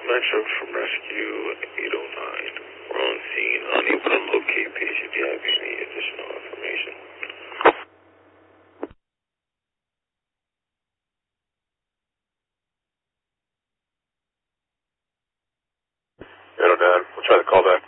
Metro from Rescue 809. We're on scene, unable to locate patient. Do you have any additional information? We'll try to call back.